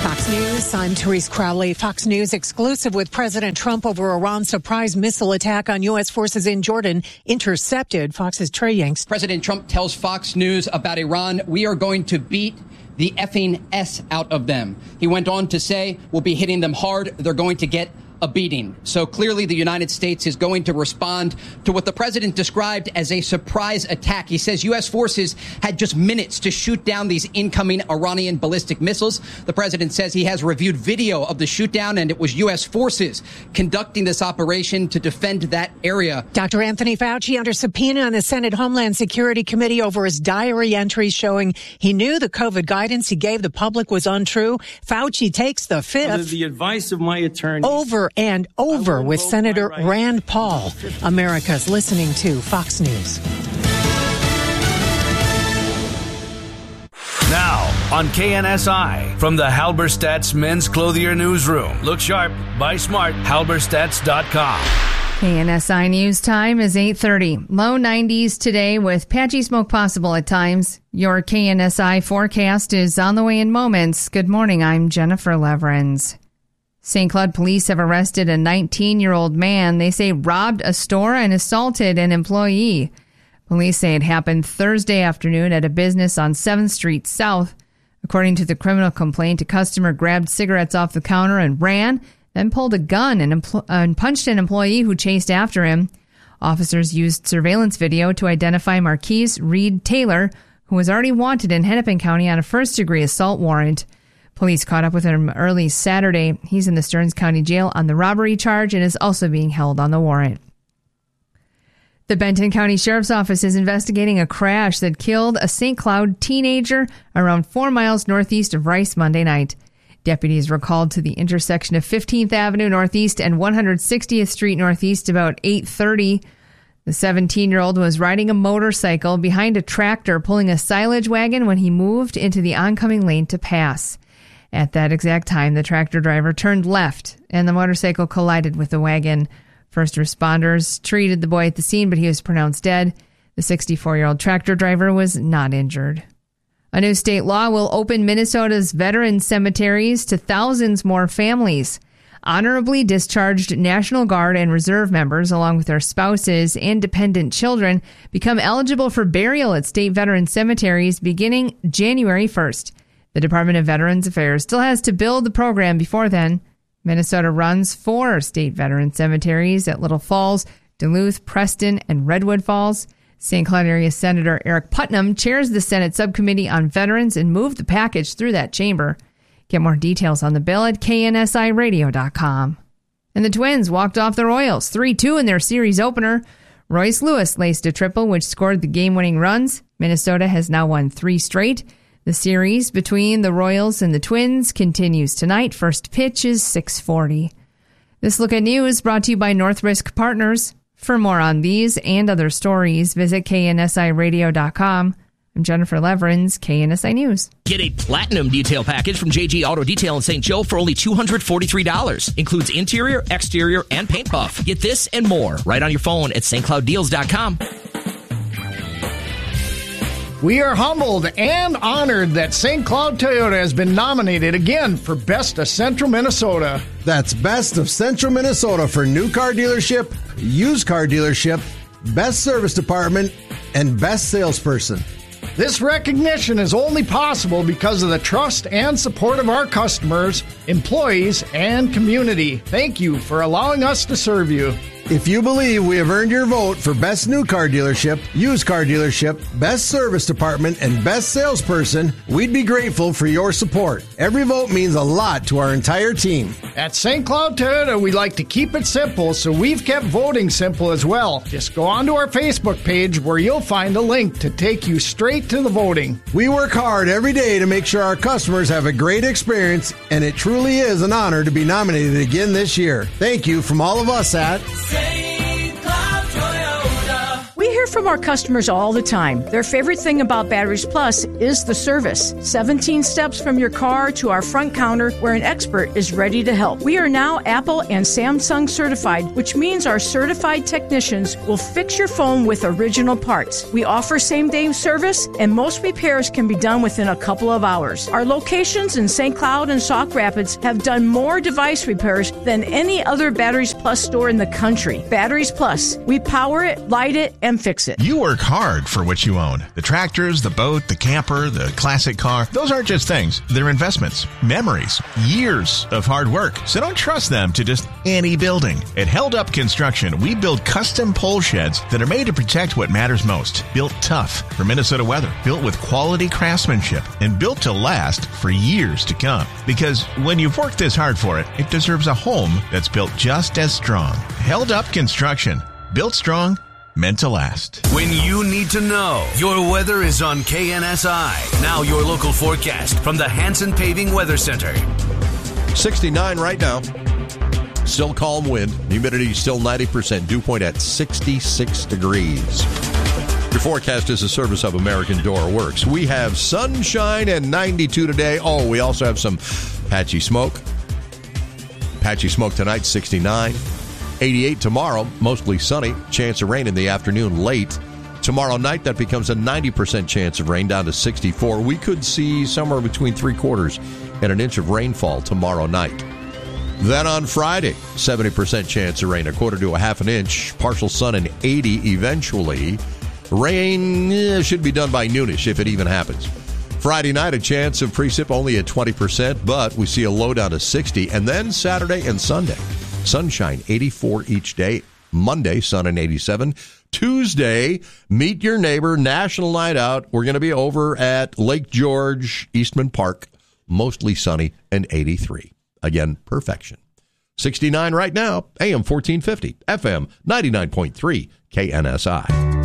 Fox News, I'm Therese Crowley. Fox News exclusive with President Trump over Iran's surprise missile attack on U.S. forces in Jordan intercepted. Fox's Trey Yanks. President Trump tells Fox News about Iran, we are going to beat the effing S out of them. He went on to say, we'll be hitting them hard. They're going to get a beating. So clearly the United States is going to respond to what the president described as a surprise attack. He says U.S. forces had just minutes to shoot down these incoming Iranian ballistic missiles. The president says he has reviewed video of the shoot down, and it was U.S. forces conducting this operation to defend that area. Dr. Anthony Fauci under subpoena on the Senate Homeland Security Committee over his diary entries showing he knew the COVID guidance he gave the public was untrue. Fauci takes the fifth. Under the advice of my attorney. Over and over with Senator Rand Paul. America's listening to Fox News. Now on KNSI from the Halberstadt's Men's Clothier Newsroom. Look sharp, buy smart, halberstadts.com. KNSI News time is 8:30. Low 90s today with patchy smoke possible at times. Your KNSI forecast is on the way in moments. Good morning, I'm Jennifer Leverins. St. Cloud police have arrested a 19-year-old man they say robbed a store and assaulted an employee. Police say it happened Thursday afternoon at a business on 7th Street South. According to the criminal complaint, a customer grabbed cigarettes off the counter and ran, then pulled a gun and punched an employee who chased after him. Officers used surveillance video to identify Marquise Reed Taylor, who was already wanted in Hennepin County on a first-degree assault warrant. Police caught up with him early Saturday. He's in the Stearns County Jail on the robbery charge and is also being held on the warrant. The Benton County Sheriff's Office is investigating a crash that killed a St. Cloud teenager around 4 miles northeast of Rice Monday night. Deputies were called to the intersection of 15th Avenue Northeast and 160th Street Northeast about 8:30. The 17-year-old was riding a motorcycle behind a tractor pulling a silage wagon when he moved into the oncoming lane to pass. At that exact time, the tractor driver turned left and the motorcycle collided with the wagon. First responders treated the boy at the scene, but he was pronounced dead. The 64-year-old tractor driver was not injured. A new state law will open Minnesota's veteran cemeteries to thousands more families. Honorably discharged National Guard and Reserve members, along with their spouses and dependent children, become eligible for burial at state veteran cemeteries beginning January 1st. The Department of Veterans Affairs still has to build the program before then. Minnesota runs 4 state veteran cemeteries at Little Falls, Duluth, Preston, and Redwood Falls. St. Cloud area Senator Eric Putnam chairs the Senate Subcommittee on Veterans and moved the package through that chamber. Get more details on the bill at KNSIRadio.com. And the Twins walked off the Royals 3-2 in their series opener. Royce Lewis laced a triple, which scored the game-winning runs. Minnesota has now won 3 straight. The series between the Royals and the Twins continues tonight. First pitch is 6:40. This Look at News brought to you by North Risk Partners. For more on these and other stories, visit KNSIRadio.com. I'm Jennifer Leverins, KNSI News. Get a platinum detail package from JG Auto Detail in St. Joe for only $243. Includes interior, exterior, and paint buff. Get this and more right on your phone at stclouddeals.com. We are humbled and honored that St. Cloud Toyota has been nominated again for Best of Central Minnesota. That's Best of Central Minnesota for new car dealership, used car dealership, best service department, and best salesperson. This recognition is only possible because of the trust and support of our customers, employees, and community. Thank you for allowing us to serve you. If you believe we have earned your vote for Best New Car Dealership, Used Car Dealership, Best Service Department, and Best Salesperson, we'd be grateful for your support. Every vote means a lot to our entire team. At St. Cloud Toyota, we like to keep it simple, so we've kept voting simple as well. Just go onto our Facebook page where you'll find a link to take you straight to the voting. We work hard every day to make sure our customers have a great experience, and it truly is an honor to be nominated again this year. Thank you from all of us at St. Cloud Toyota. We hear from our customers all the time. Their favorite thing about Batteries Plus is the service. 17 steps from your car to our front counter where an expert is ready to help. We are now Apple and Samsung certified, which means our certified technicians will fix your phone with original parts. We offer same-day service, and most repairs can be done within a couple of hours. Our locations in St. Cloud and Sauk Rapids have done more device repairs than any other Batteries Plus store in the country. Batteries Plus. We power it, light it, and fix it. You work hard for what you own. The tractors, the boat, the camper, the classic car. Those aren't just things. They're investments, memories, years of hard work. So don't trust them to just any building. At Held Up Construction, we build custom pole sheds that are made to protect what matters most. Built tough for Minnesota weather. Built with quality craftsmanship and built to last for years to come. Because when you've worked this hard for it, it deserves a home that's built just as strong. Held Up Construction. Built strong, meant to last. When you need to know, your weather is on KNSI. Now your local forecast from the Hanson Paving Weather Center. 69 right now. Still calm wind. Humidity still 90%. Dew point at 66 degrees. Your forecast is a service of American Door Works. We have sunshine and 92 today. Oh, we also have some patchy smoke. Patchy smoke tonight, 69. 88 tomorrow, mostly sunny. Chance of rain in the afternoon late. Tomorrow night, that becomes a 90% chance of rain, down to 64. We could see somewhere between 3/4 and an inch of rainfall tomorrow night. Then on Friday, 70% chance of rain, 1/4 to 1/2 inch. Partial sun and 80 eventually. Rain should be done by noonish if it even happens. Friday night, a chance of precip only at 20%, but we see a low down to 60. And then Saturday and Sunday, sunshine, 84 each day. Monday, sun and 87. Tuesday, meet your neighbor, National Night Out. We're going to be over at Lake George, Eastman Park, mostly sunny and 83. Again, perfection. 69 right now, AM 1450, FM 99.3, KNSI.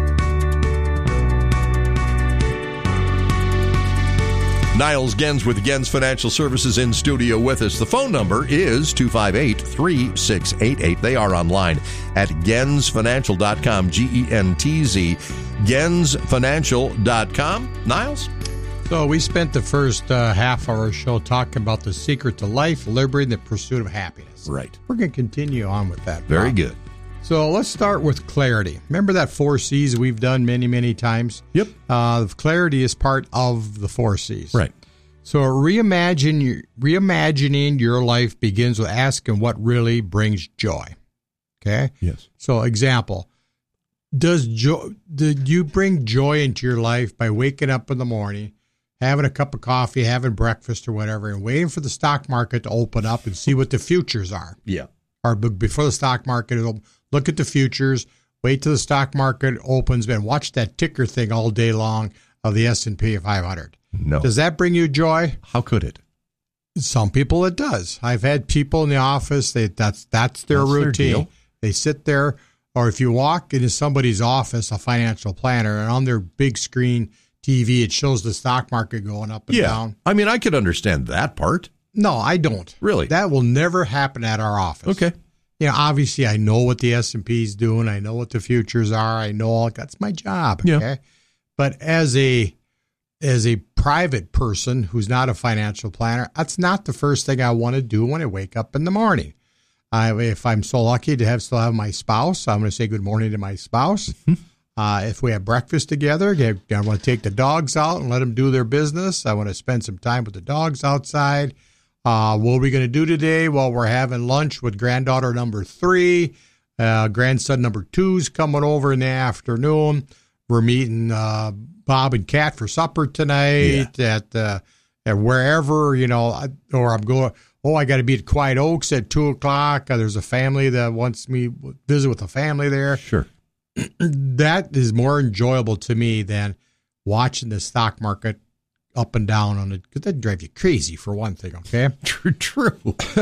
Niles Gens with Gens Financial Services in studio with us. The phone number is 258-3688. They are online at gensfinancial.com, G-E-N-T-Z, gensfinancial.com. Niles? So we spent the first half of our show talking about the secret to life, liberty, and the pursuit of happiness. Right. We're going to continue on with that. Very good. So let's start with clarity. Remember that 4 C's we've done many, many times? Yep. Clarity is part of the 4 C's. Right. So reimagining your life begins with asking what really brings joy. Okay? Yes. So example, did you bring joy into your life by waking up in the morning, having a cup of coffee, having breakfast or whatever, and waiting for the stock market to open up and see what the futures are? Yeah. Or before the stock market, look at the futures, wait till the stock market opens, and watch that ticker thing all day long of the S&P 500. No. Does that bring you joy? How could it? Some people it does. I've had people in the office, that's their routine. They sit there, or if you walk into somebody's office, a financial planner, and on their big screen TV, it shows the stock market going up and down. I mean, I could understand that part. No, I don't. Really? That will never happen at our office. Okay. You know, obviously, I know what the S&P is doing. I know what the futures are. I know all that's my job. Okay. Yeah. But as a private person who's not a financial planner, that's not the first thing I want to do when I wake up in the morning. If I'm so lucky to still have my spouse, I'm going to say good morning to my spouse. If we have breakfast together, I want to take the dogs out and let them do their business. I want to spend some time with the dogs outside. What are we going to do today? Well, we're having lunch with granddaughter number 3. Grandson number 2's coming over in the afternoon. We're meeting Bob and Kat for supper tonight at wherever, or I'm going, I got to be at Quiet Oaks at 2:00. There's a family that wants me to visit with a family there. Sure. That is more enjoyable to me than watching the stock market up and down on it, because that drive you crazy for one thing, okay? True.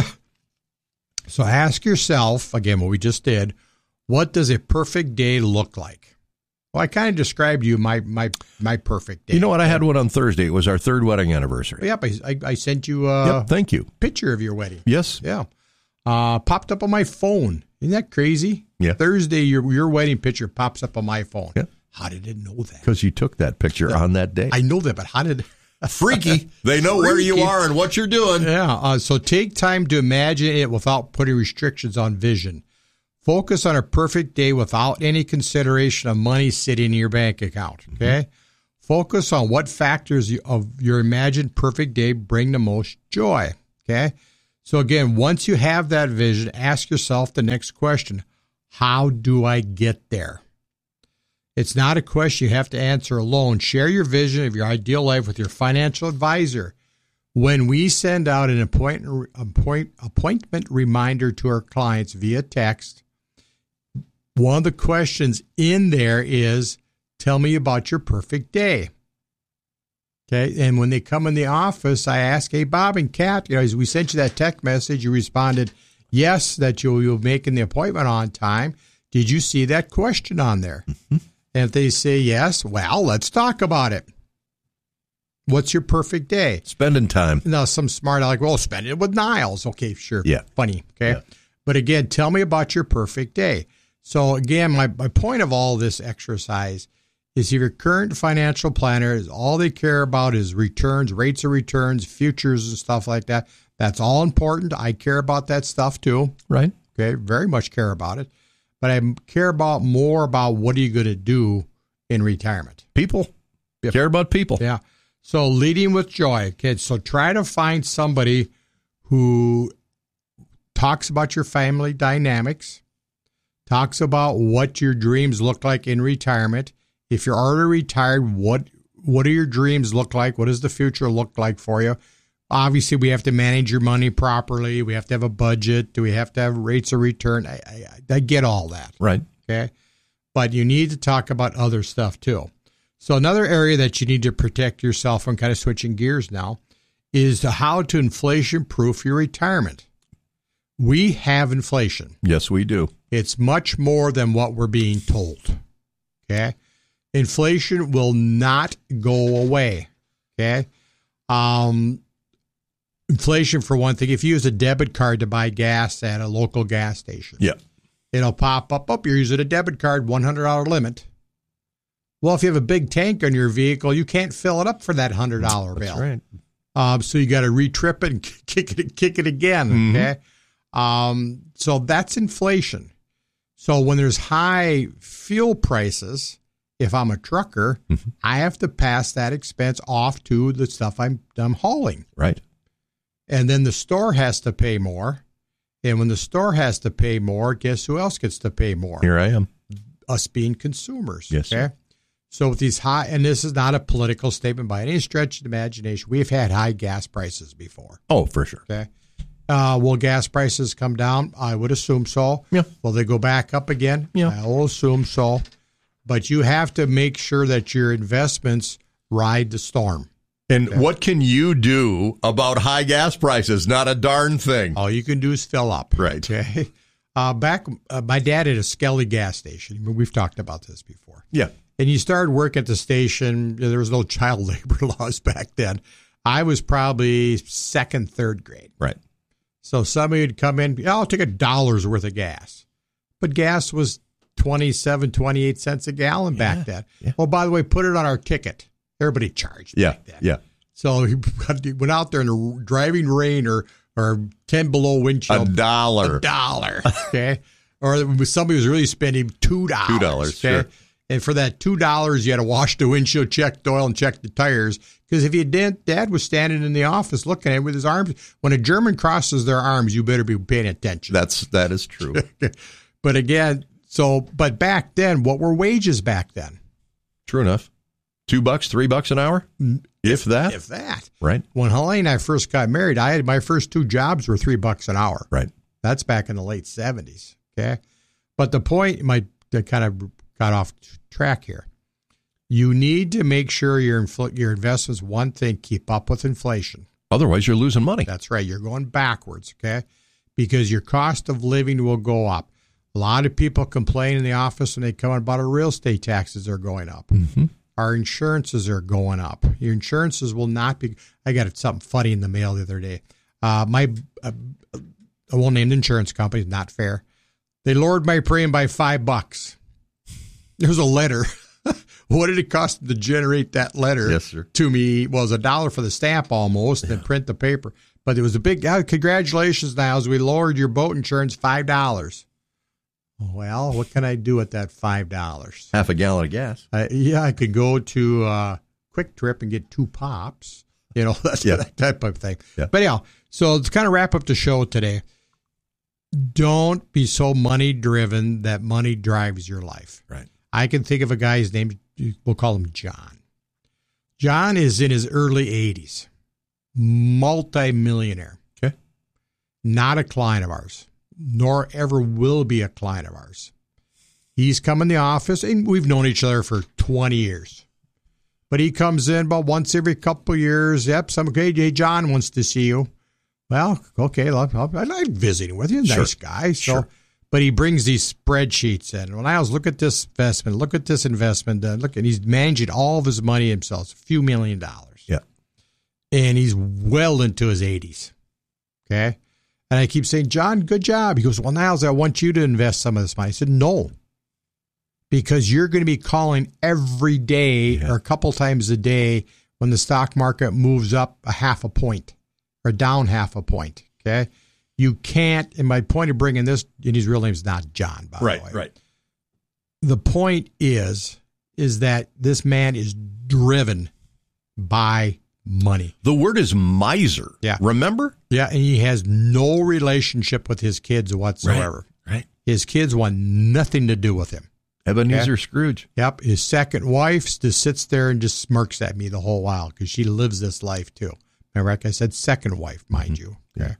So ask yourself, again, what we just did, what does a perfect day look like? Well, I kind of described to you my perfect day. You know what? I had one on Thursday. It was our 3rd wedding anniversary. Yep, I sent you thank you. Picture of your wedding. Yes. Yeah. Popped up on my phone. Isn't that crazy? Yeah. Thursday, your wedding picture pops up on my phone. Yeah. How did it know that? Because you took that picture on that day. I know that, but how did... Freaky. They know where you are and what you're doing. Yeah. So take time to imagine it without putting restrictions on vision. Focus on a perfect day without any consideration of money sitting in your bank account. Okay. Focus on what factors of your imagined perfect day bring the most joy. Okay. So again, once you have that vision, ask yourself the next question. How do I get there? It's not a question you have to answer alone. Share your vision of your ideal life with your financial advisor. When we send out an appointment reminder to our clients via text, one of the questions in there is, tell me about your perfect day. Okay, and when they come in the office, I ask, hey, Bob and Kat, as we sent you that text message, you responded, yes, that you'll be making the appointment on time. Did you see that question on there? Mm-hmm. And if they say yes, well, let's talk about it. What's your perfect day? Spending time. Now, some smart aleck, well, spend it with Niles. Okay, sure. Yeah. Funny. Okay. Yeah. But again, tell me about your perfect day. So again, my point of all this exercise is if your current financial planner is all they care about is returns, rates of returns, futures and stuff like that. That's all important. I care about that stuff too. Right. Okay. Very much care about it. But I care about more about what are you going to do in retirement. People. Care about people. Yeah. So leading with joy, kids. So try to find somebody who talks about your family dynamics, talks about what your dreams look like in retirement. If you're already retired, what do your dreams look like? What does the future look like for you? Obviously, we have to manage your money properly. We have to have a budget. Do we have to have rates of return? I get all that. Right. Okay. But you need to talk about other stuff too. So another area that you need to protect yourself from, kind of switching gears now, is how to inflation-proof your retirement. We have inflation. Yes, we do. It's much more than what we're being told. Okay. Inflation will not go away. Okay. Inflation, for one thing, if you use a debit card to buy gas at a local gas station, it'll pop up, you're using a debit card, $100 limit. Well, if you have a big tank on your vehicle, you can't fill it up for that $100 bill. That's right. So you got to retrip it and kick it again. Okay. So that's inflation. So when there's high fuel prices, if I'm a trucker, I have to pass that expense off to the stuff I'm hauling. Right. And then the store has to pay more. And when the store has to pay more, guess who else gets to pay more? Here I am. Us being consumers. Yes. Okay. Sir. So with these high, and this is not a political statement by any stretch of the imagination, we've had high gas prices before. Oh, for sure. Okay. Will gas prices come down? I would assume so. Yeah. Will they go back up again? Yeah. I will assume so. But you have to make sure that your investments ride the storm. And what can you do about high gas prices? Not a darn thing. All you can do is fill up. Right. Okay. My dad had a Skelly gas station. We've talked about this before. Yeah. And you started work at the station. There was no child labor laws back then. I was probably second, third grade. Right. So somebody would come in, I'll take $1 worth of gas. But gas was 27, 28 cents a gallon back then. Yeah. Oh, by the way, put it on our ticket. Everybody charged back then. Yeah. So he went out there in the driving rain or 10 below wind chill. $1. Okay. Or somebody was really spending $2. $2, okay? sure. And for that $2, you had to wash the windshield, check the oil, and check the tires. Because if you didn't, Dad was standing in the office looking at it with his arms. When a German crosses their arms, you better be paying attention. That is true. But again, but back then, what were wages back then? True enough. $2, $3 an hour? If that. If that. Right. When Helene and I first got married, my first 2 jobs were $3 an hour. Right. That's back in the late 70s. Okay. But the point, that kind of got off track here. You need to make sure your investments, one thing, keep up with inflation. Otherwise, you're losing money. That's right. You're going backwards, okay? Because your cost of living will go up. A lot of people complain in the office when they come about our real estate taxes are going up. Mm-hmm. Our insurances are going up. Your insurances will not be. I got something funny in the mail the other day. I won't name the insurance company. Not fair. They lowered my premium by $5. There's a letter. What did it cost to generate that letter? Yes, sir. To me, well, it was $1 for the stamp almost, and print the paper. But it was a big, congratulations, Niles. We lowered your boat insurance $5. Well, what can I do with that $5? Half a gallon of gas. I could go to Quick Trip and get 2 pops. That's that type of thing. Yeah. But anyhow, so to kind of wrap up the show today, don't be so money driven that money drives your life. Right. I can think of a guy, his name, we'll call him John. John is in his early 80s, multi-millionaire. Okay. Not a client of ours, nor ever will be a client of ours. He's come in the office, and we've known each other for 20 years. But he comes in about once every couple of years. Yep, hey, John wants to see you. Well, okay, I like visiting with you. Nice guy. So, sure. But he brings these spreadsheets in. When I was look at this investment, look at this investment, look, and he's managing all of his money himself. It's a few $1 million. Yeah. And he's well into his 80s. Okay. And I keep saying, John, good job. He goes, well, Niles, I want you to invest some of this money. I said, no. Because you're going to be calling every day or a couple times a day when the stock market moves up a half a point or down half a point, okay? You can't, and my point of bringing this, and his real name is not John, by the way. Right. The point is that this man is driven by money. The word is miser. Yeah. Remember? Yeah, and he has no relationship with his kids whatsoever. Right. His kids want nothing to do with him. Ebenezer Scrooge. Yep. His second wife just sits there and just smirks at me the whole while because she lives this life too. Remember, like I said, second wife, mind you. Okay.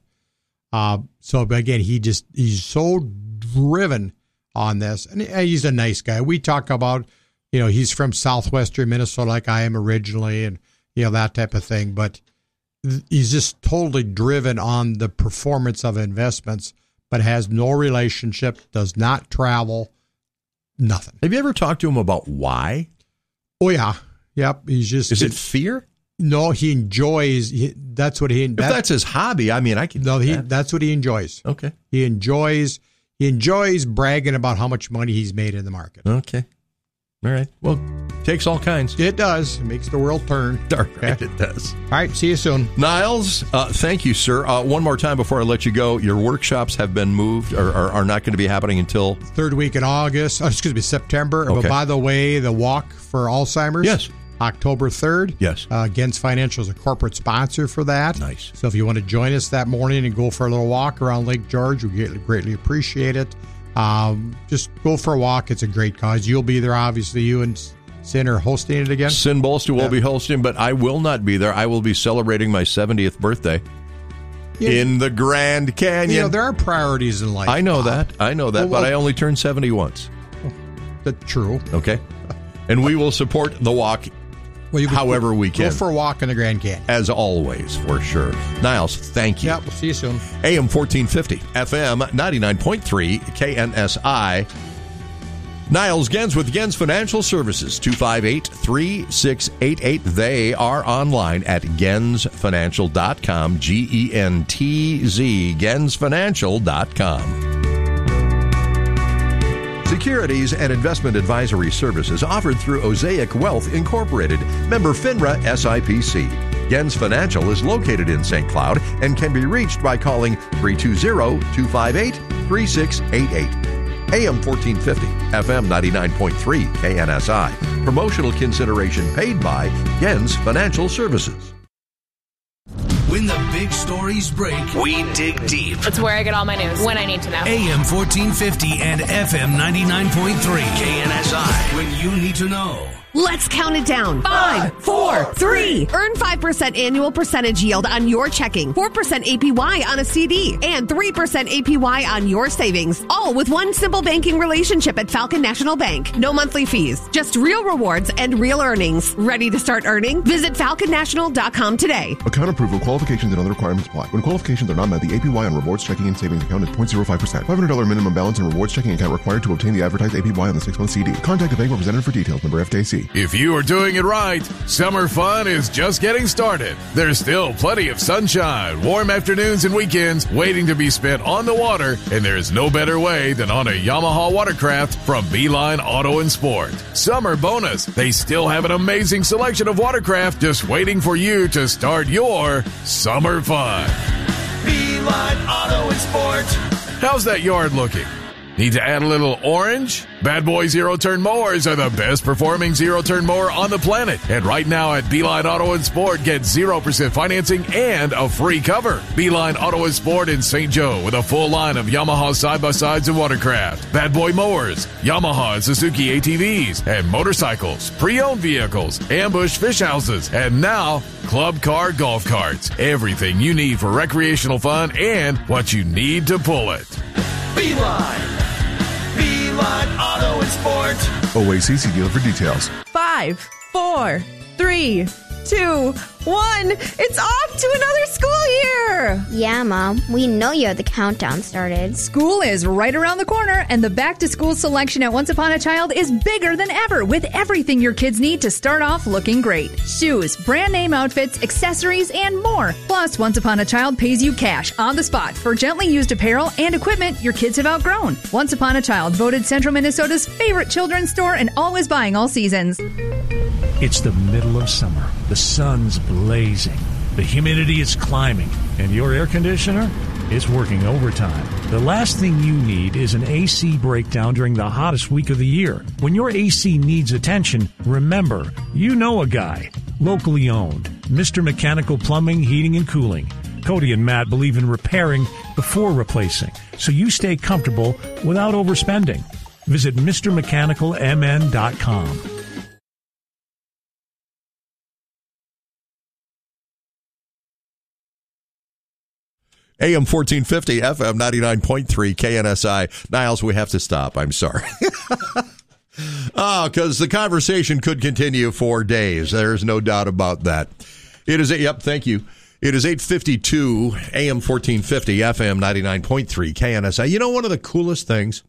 So, but again, he's so driven on this, and he's a nice guy. We talk about, he's from southwestern Minnesota, like I am originally, and that type of thing. But he's just totally driven on the performance of investments, but has no relationship, does not travel. Nothing. Have you ever talked to him about why? Oh, yeah. Yep. Is it fear? No, he enjoys. That's what he. If that's his hobby, I mean, I can. No, that's what he enjoys. Okay. He enjoys bragging about how much money he's made in the market. Okay. All right. Well, takes all kinds. It does. It makes the world turn. Darn right, it does. All right. See you soon. Niles, thank you, sir. One more time before I let you go. Your workshops have been moved or are not going to be happening until? Third week in August. September. Okay. But by the way, the Walk for Alzheimer's. Yes. October 3rd. Yes. Gens Financial is a corporate sponsor for that. Nice. So if you want to join us that morning and go for a little walk around Lake George, we greatly appreciate it. Just go for a walk. It's a great cause. You'll be there, obviously. You and Sin are hosting it again. Sin Bolster will be hosting, but I will not be there. I will be celebrating my 70th birthday in the Grand Canyon. There are priorities in life. I know that, but I only turned 70 once. That's true. Okay. And we will support the walk however we can. Go for a walk in the Grand Canyon. As always, for sure. Niles, thank you. Yeah, we'll see you soon. AM 1450, FM 99.3, KNSI. Niles Gens with Gens Financial Services, 258-3688. They are online at gensfinancial.com, GENTZ, gensfinancial.com. Securities and investment advisory services offered through Osaic Wealth Incorporated, member FINRA SIPC. Gens Financial is located in St. Cloud and can be reached by calling 320-258-3688. AM 1450, FM 99.3 KNSI. Promotional consideration paid by Gens Financial Services. When the big stories break, we dig deep. It's where I get all my news when I need to know. AM 1450 and FM 99.3 KNSI. When you need to know. Let's count it down. 5, 4, 3. Earn 5% annual percentage yield on your checking, 4% APY on a CD, and 3% APY on your savings. All with one simple banking relationship at Falcon National Bank. No monthly fees, just real rewards and real earnings. Ready to start earning? Visit falconnational.com today. Account approval, qualifications, and other requirements apply. When qualifications are not met, the APY on rewards checking and savings account is 0.05%. $500 minimum balance and rewards checking account required to obtain the advertised APY on the 6-month CD. Contact a bank representative for details. Member FDIC. easy. If you are doing it right, summer fun is just getting started. There's still plenty of sunshine, warm afternoons and weekends waiting to be spent on the water, and there's no better way than on a Yamaha watercraft from Beeline Auto and Sport. Summer bonus, they still have an amazing selection of watercraft just waiting for you to start your summer fun. Beeline Auto and Sport. How's that yard looking? Need to add a little orange? Bad Boy zero-turn mowers are the best performing zero-turn mower on the planet. And right now at Beeline Auto and Sport, get 0% financing and a free cover. Beeline Auto and Sport in St. Joe with a full line of Yamaha side-by-sides and watercraft, Bad Boy mowers, Yamaha and Suzuki ATVs, and motorcycles, pre-owned vehicles, ambush fish houses, and now club car golf carts. Everything you need for recreational fun and what you need to pull it. Beeline Auto and Sport. OACC dealer for details. 5, 4, 3, 2, 1. It's off to another school year. Yeah, Mom. We know you have the countdown started. School is right around the corner, and the back-to-school selection at Once Upon a Child is bigger than ever, with everything your kids need to start off looking great. Shoes, brand name outfits, accessories, and more. Plus, Once Upon a Child pays you cash on the spot for gently used apparel and equipment your kids have outgrown. Once Upon a Child, voted Central Minnesota's favorite children's store and always buying all seasons. It's the middle of summer. The sun's blazing. The humidity is climbing. And your air conditioner is working overtime. The last thing you need is an AC breakdown during the hottest week of the year. When your AC needs attention, remember, you know a guy. Locally owned. Mr. Mechanical Plumbing, Heating, and Cooling. Cody and Matt believe in repairing before replacing, so you stay comfortable without overspending. Visit MrMechanicalMN.com. AM 1450, FM 99.3, KNSI. Niles, we have to stop. I'm sorry. Because the conversation could continue for days. There's no doubt about that. It is, thank you. It is 8:52, AM 1450, FM 99.3, KNSI. You know, one of the coolest things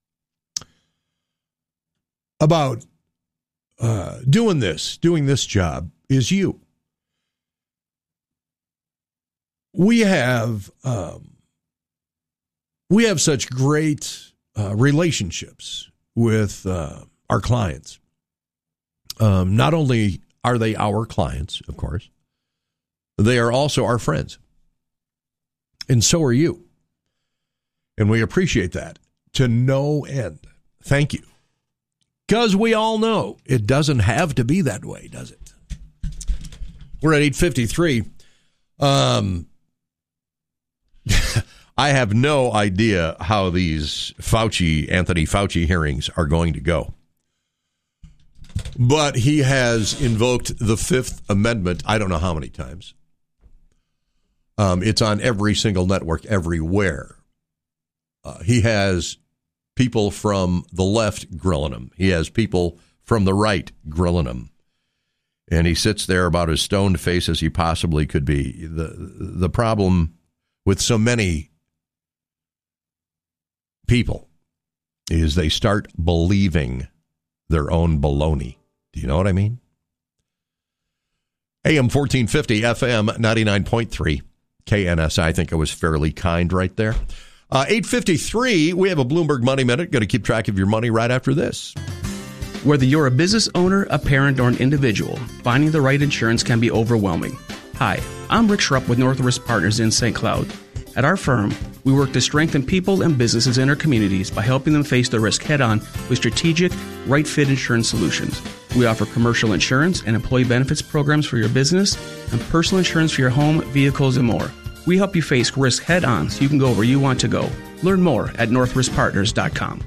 about doing this job is you. We have such great relationships with our clients. Not only are they our clients, of course, they are also our friends. And so are you. And we appreciate that to no end. Thank you. Because we all know it doesn't have to be that way, does it? We're at 8:53. I have no idea how these Anthony Fauci hearings are going to go. But he has invoked the Fifth Amendment, I don't know how many times. It's on every single network everywhere. He has people from the left grilling him. He has people from the right grilling him. And he sits there about as stoned face as he possibly could be. The problem with so many people is they start believing their own baloney. Do you know what I mean? AM 1450, FM 99.3, KNSI. I think I was fairly kind right there. 8:53, we have a Bloomberg Money Minute. Going to keep track of your money right after this. Whether you're a business owner, a parent, or an individual, finding the right insurance can be overwhelming. Hi, I'm Rick Schrupp with Northwest Partners in St. Cloud. At our firm, we work to strengthen people and businesses in our communities by helping them face the risk head-on with strategic, right-fit insurance solutions. We offer commercial insurance and employee benefits programs for your business and personal insurance for your home, vehicles, and more. We help you face risk head-on so you can go where you want to go. Learn more at northriskpartners.com.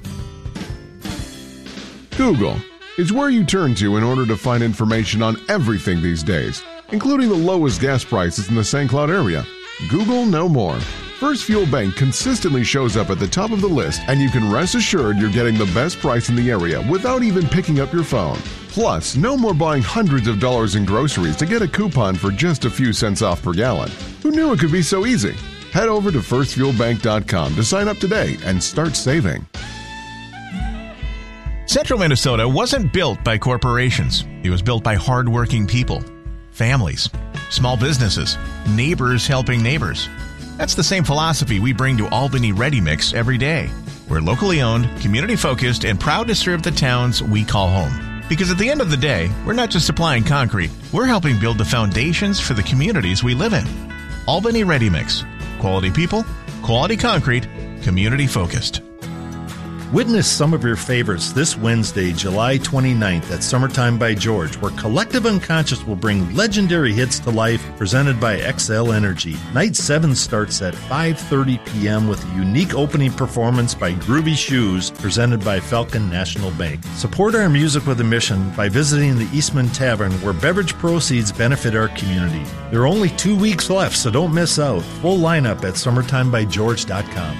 Google is where you turn to in order to find information on everything these days, including the lowest gas prices in the St. Cloud area. Google no more. First Fuel Bank consistently shows up at the top of the list, and you can rest assured you're getting the best price in the area without even picking up your phone. Plus, no more buying hundreds of dollars in groceries to get a coupon for just a few cents off per gallon. Who knew it could be so easy? Head over to firstfuelbank.com to sign up today and start saving. Central Minnesota wasn't built by corporations. It was built by hardworking people, families, small businesses, neighbors helping neighbors. That's the same philosophy we bring to Albany Ready Mix every day. We're locally owned, community-focused, and proud to serve the towns we call home. Because at the end of the day, we're not just supplying concrete, we're helping build the foundations for the communities we live in. Albany Ready Mix. Quality people, quality concrete, community-focused. Witness some of your favorites this Wednesday, July 29th at Summertime by George, where Collective Unconscious will bring legendary hits to life presented by XL Energy. Night 7 starts at 5:30 p.m. with a unique opening performance by Groovy Shoes presented by Falcon National Bank. Support our music with a mission by visiting the Eastman Tavern, where beverage proceeds benefit our community. There are only 2 weeks left, so don't miss out. Full lineup at summertimebygeorge.com.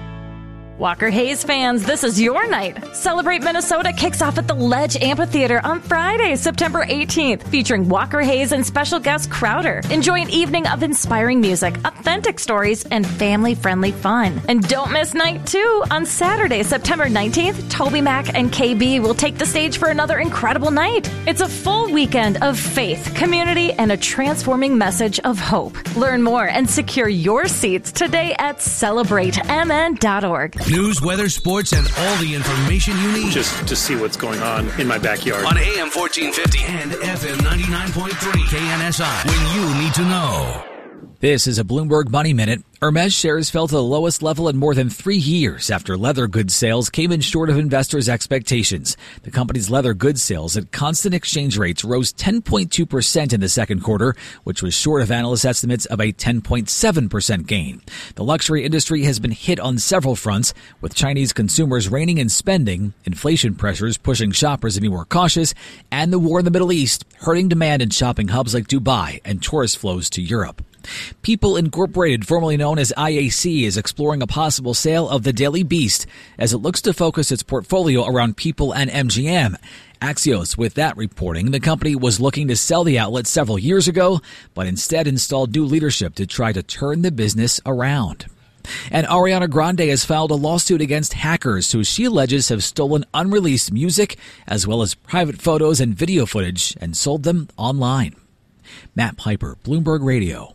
Walker Hayes fans, this is your night. Celebrate Minnesota kicks off at the Ledge Amphitheater on Friday, September 18th, featuring Walker Hayes and special guest Crowder. Enjoy an evening of inspiring music, authentic stories, and family-friendly fun. And don't miss night 2 on Saturday, September 19th. Toby Mac and KB will take the stage for another incredible night. It's a full weekend of faith, community, and a transforming message of hope. Learn more and secure your seats today at celebratemn.org. News, weather, sports, and all the information you need. Just to see what's going on in my backyard. On AM 1450 and FM 99.3 KNSI. When you need to know. This is a Bloomberg Money Minute. Hermes shares fell to the lowest level in more than 3 years after leather goods sales came in short of investors' expectations. The company's leather goods sales at constant exchange rates rose 10.2% in the second quarter, which was short of analyst estimates of a 10.7% gain. The luxury industry has been hit on several fronts, with Chinese consumers reining in spending, inflation pressures pushing shoppers to be more cautious, and the war in the Middle East hurting demand in shopping hubs like Dubai and tourist flows to Europe. People Incorporated, formerly known as IAC, is exploring a possible sale of the Daily Beast as it looks to focus its portfolio around People and MGM. Axios with that reporting. The company was looking to sell the outlet several years ago, but instead installed new leadership to try to turn the business around. And Ariana Grande has filed a lawsuit against hackers who she alleges have stolen unreleased music as well as private photos and video footage and sold them online. Matt Piper, Bloomberg Radio.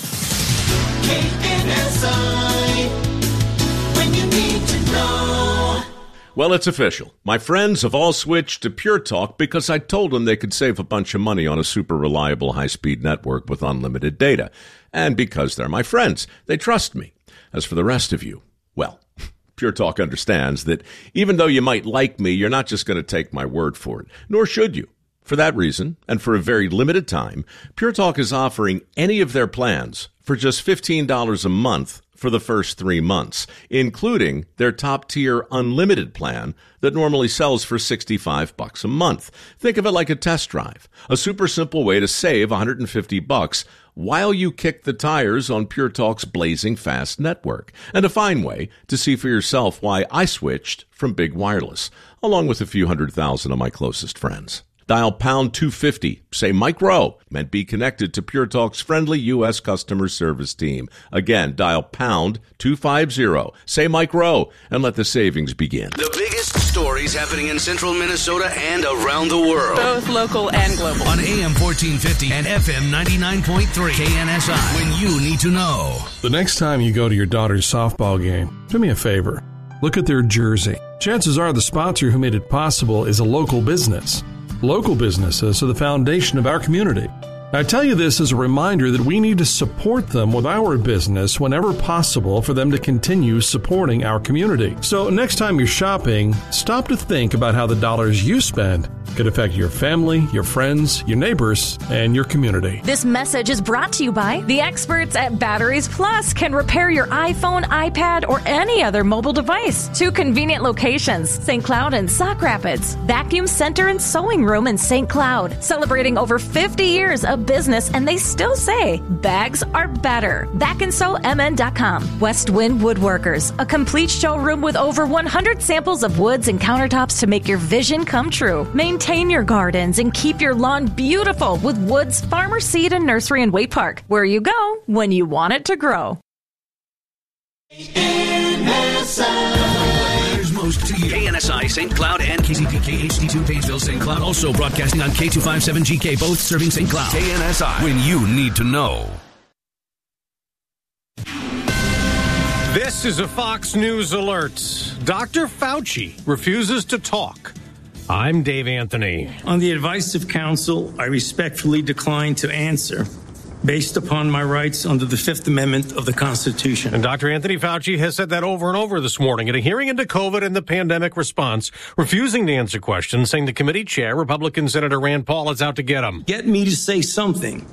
KNSI, when you need to know. Well, it's official. My friends have all switched to Pure Talk because I told them they could save a bunch of money on a super reliable high-speed network with unlimited data. And because they're my friends, they trust me. As for the rest of you, well, Pure Talk understands that even though you might like me, you're not just going to take my word for it, nor should you. For that reason, and for a very limited time, Pure Talk is offering any of their plans for just $15 a month for the first 3 months, including their top-tier unlimited plan that normally sells for $65 a month. Think of it like a test drive, a super simple way to save $150 while you kick the tires on Pure Talk's blazing fast network, and a fine way to see for yourself why I switched from Big Wireless, along with a few 100,000 of my closest friends. Dial pound 250, say Mike Rowe, and be connected to Pure Talk's friendly U.S. customer service team. Again, dial pound 250, say Mike Rowe, and let the savings begin. The biggest stories happening in central Minnesota and around the world. Both local and global. On AM 1450 and FM 99.3 KNSI. When you need to know. The next time you go to your daughter's softball game, do me a favor. Look at their jersey. Chances are the sponsor who made it possible is a local business. Local businesses are the foundation of our community. I tell you this as a reminder that we need to support them with our business whenever possible for them to continue supporting our community. So next time you're shopping, stop to think about how the dollars you spend could affect your family, your friends, your neighbors, and your community. This message is brought to you by the experts at Batteries Plus. Can repair your iPhone, iPad, or any other mobile device. 2 convenient locations, St. Cloud and Sauk Rapids. Vacuum Center and Sewing Room in St. Cloud. Celebrating over 50 years of business, and they still say bags are better. BackandSewMN.com. West Wind Woodworkers. A complete showroom with over 100 samples of woods and countertops to make your vision come true. Maintain your gardens and keep your lawn beautiful with Woods Farmer Seed and Nursery in Waite Park, where you go when you want it to grow. KNSI. There's more close to you. KNSI St. Cloud and KCPK HD2 Painesville St. Cloud. Also broadcasting on K257GK, both serving St. Cloud. KNSI, when you need to know. This is a Fox News alert. Dr. Fauci refuses to talk. I'm Dave Anthony. On the advice of counsel, I respectfully decline to answer based upon my rights under the Fifth Amendment of the Constitution. And Dr. Anthony Fauci has said that over and over this morning at a hearing into COVID and the pandemic response, refusing to answer questions, saying the committee chair, Republican Senator Rand Paul, is out to get him. Get me to say something,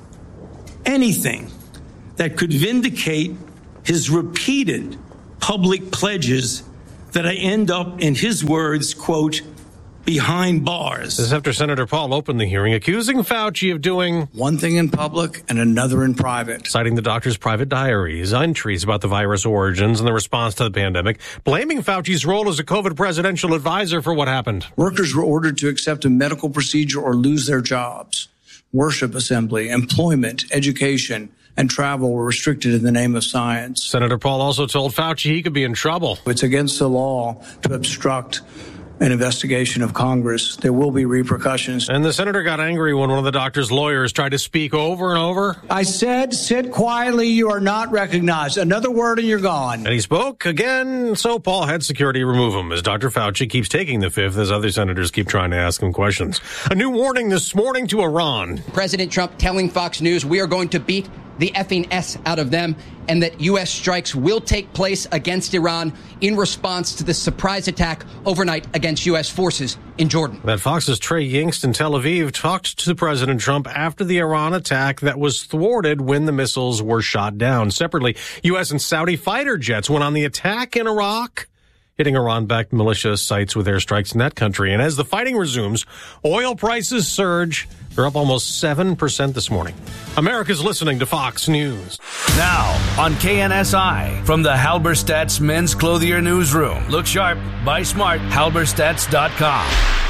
anything, that could vindicate his repeated public pledges that I end up, in his words, quote, behind bars. This is after Senator Paul opened the hearing, accusing Fauci of doing one thing in public and another in private. Citing the doctor's private diaries, entries about the virus origins and the response to the pandemic, blaming Fauci's role as a COVID presidential advisor for what happened. Workers were ordered to accept a medical procedure or lose their jobs. Worship assembly, employment, education, and travel were restricted in the name of science. Senator Paul also told Fauci he could be in trouble. It's against the law to obstruct an investigation of Congress. There will be repercussions. And the senator got angry when one of the doctor's lawyers tried to speak over and over. I said, sit quietly, you are not recognized. Another word and you're gone. And he spoke again, so Paul had security remove him as Dr. Fauci keeps taking the fifth as other senators keep trying to ask him questions. A new warning this morning to Iran. President Trump telling Fox News we are going to beat the effing S out of them, and that U.S. strikes will take place against Iran in response to the surprise attack overnight against U.S. forces in Jordan. That Fox's Trey Yingst in Tel Aviv talked to President Trump after the Iran attack that was thwarted when the missiles were shot down. Separately, U.S. and Saudi fighter jets went on the attack in Iraq, hitting Iran-backed militia sites with airstrikes in that country. And as the fighting resumes, oil prices surge. They're up almost 7% this morning. America's listening to Fox News. Now on KNSI, from the Halberstadt's Men's Clothier Newsroom. Look sharp, buy smart, halberstats.com.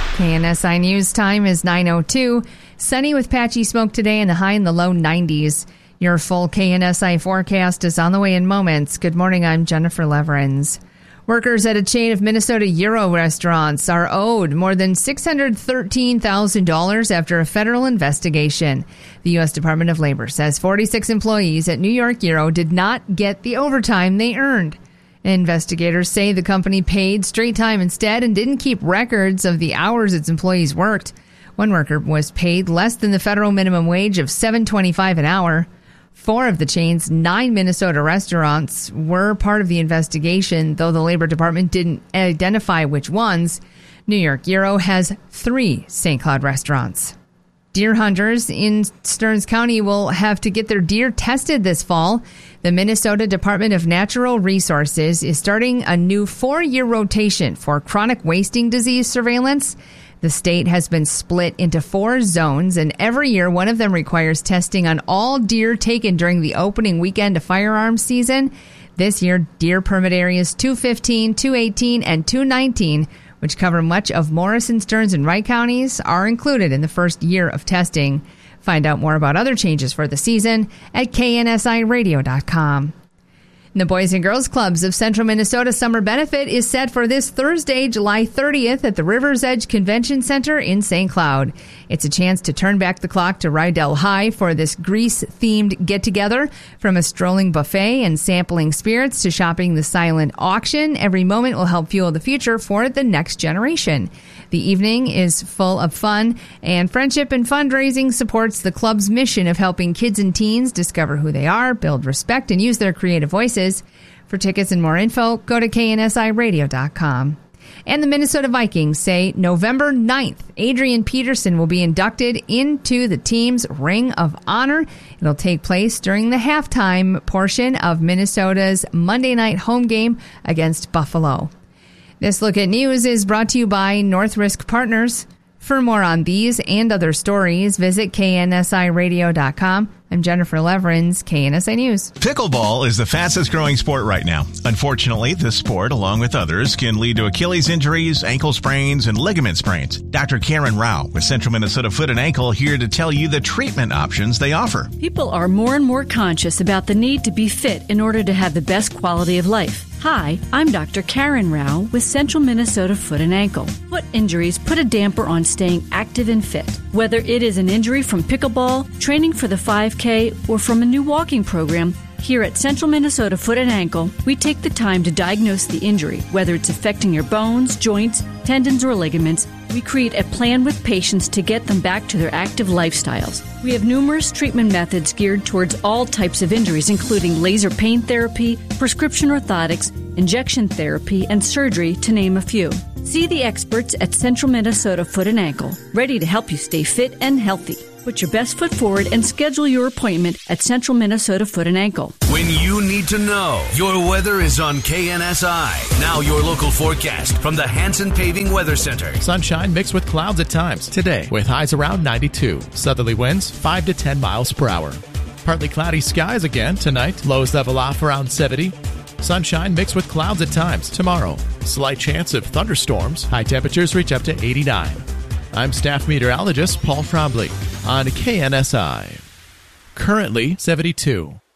KNSI News time is 9:02. Sunny with patchy smoke today and the high in the low 90s. Your full KNSI forecast is on the way in moments. Good morning, I'm Jennifer Leverins. Workers at a chain of Minnesota Euro restaurants are owed more than $613,000 after a federal investigation. The U.S. Department of Labor says 46 employees at New York Euro did not get the overtime they earned. Investigators say the company paid straight time instead and didn't keep records of the hours its employees worked. One worker was paid less than the federal minimum wage of $7.25 an hour. 4 of the chain's 9 Minnesota restaurants were part of the investigation, though the Labor Department didn't identify which ones. New York Euro has 3 St. Cloud restaurants. Deer hunters in Stearns County will have to get their deer tested this fall. The Minnesota Department of Natural Resources is starting a new 4-year rotation for chronic wasting disease surveillance. The state has been split into 4 zones, and every year one of them requires testing on all deer taken during the opening weekend of firearms season. This year, deer permit areas 215, 218, and 219, which cover much of Morrison, Stearns, and Wright counties, are included in the first year of testing. Find out more about other changes for the season at KNSIRadio.com. The Boys and Girls Clubs of Central Minnesota Summer Benefit is set for this Thursday, July 30th at the River's Edge Convention Center in St. Cloud. It's a chance to turn back the clock to Rydell High for this Grease-themed get-together. From a strolling buffet and sampling spirits to shopping the silent auction, every moment will help fuel the future for the next generation. The evening is full of fun, and friendship and fundraising supports the club's mission of helping kids and teens discover who they are, build respect, and use their creative voices. For tickets and more info, go to KNSIRadio.com. And the Minnesota Vikings say November 9th, Adrian Peterson will be inducted into the team's Ring of Honor. It'll take place during the halftime portion of Minnesota's Monday night home game against Buffalo. This Look at News is brought to you by North Risk Partners. For more on these and other stories, visit KNSIRadio.com. I'm Jennifer Leverins, KNSI News. Pickleball is the fastest growing sport right now. Unfortunately, this sport, along with others, can lead to Achilles injuries, ankle sprains, and ligament sprains. Dr. Karen Rao with Central Minnesota Foot and Ankle here to tell you the treatment options they offer. People are more and more conscious about the need to be fit in order to have the best quality of life. Hi, I'm Dr. Karen Rao with Central Minnesota Foot and Ankle. Foot injuries put a damper on staying active and fit. Whether it is an injury from pickleball, training for the 5K, or from a new walking program, here at Central Minnesota Foot and Ankle, we take the time to diagnose the injury, whether it's affecting your bones, joints, tendons, or ligaments. We create a plan with patients to get them back to their active lifestyles. We have numerous treatment methods geared towards all types of injuries, including laser pain therapy, prescription orthotics, injection therapy, and surgery, to name a few. See the experts at Central Minnesota Foot and Ankle, ready to help you stay fit and healthy. Put your best foot forward and schedule your appointment at Central Minnesota Foot and Ankle. When you need to know, your weather is on KNSI. Now your local forecast from the Hanson Paving Weather Center. Sunshine mixed with clouds at times today with highs around 92. Southerly winds 5 to 10 miles per hour. Partly cloudy skies again tonight. Lows level off around 70. Sunshine mixed with clouds at times tomorrow. Slight chance of thunderstorms. High temperatures reach up to 89. I'm staff meteorologist Paul Trombley on KNSI. Currently 72.